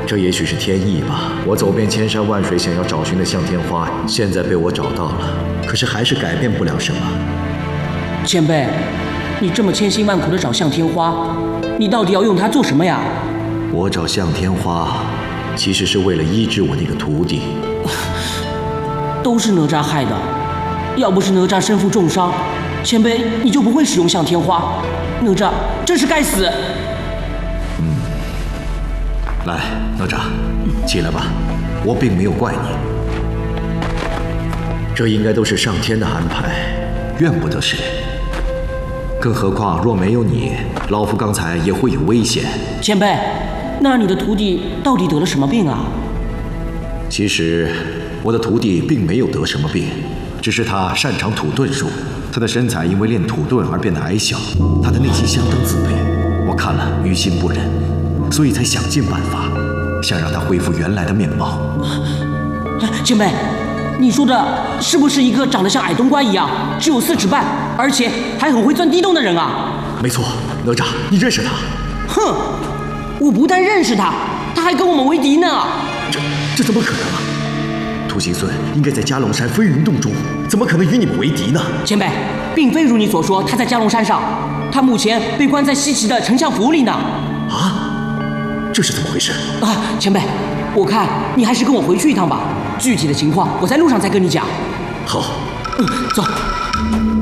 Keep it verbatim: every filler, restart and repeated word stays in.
这也许是天意吧。我走遍千山万水，想要找寻的向天花，现在被我找到了，可是还是改变不了什么。 前辈，你这么千辛万苦的找向天花，你到底要用它做什么呀？ 我找向天花，其实是为了医治我那个徒弟。 都是哪吒害的，要不是哪吒身负重伤，前辈你就不会使用向天花。哪吒真是该死。 嗯，来，哪吒，起来吧，我并没有怪你，这应该都是上天的安排，怨不得谁。更何况若没有你，老夫刚才也会有危险。 前辈，那你的徒弟到底得了什么病啊？ 其实我的徒弟并没有得什么病，只是他擅长土遁术，他的身材因为练土遁而变得矮小，他的内心相当自卑，我看了于心不忍，所以才想尽办法，想让他恢复原来的面貌。 前辈，你说的是不是一个长得像矮冬瓜一样，只有四尺半，而且还很会钻地洞的人啊？ 没错，哪吒，你认识他？ 哼，我不但认识他，他还跟我们为敌呢。 这这怎么可能啊？土行孙应该在加龙山飞云洞中，怎么可能与你们为敌呢？ 前辈，并非如你所说，他在加龙山上，他目前被关在西岐的丞相府里呢。 啊，这是怎么回事？ 啊，前辈，我看你还是跟我回去一趟吧，具体的情况我在路上再跟你讲。 好， 嗯，走。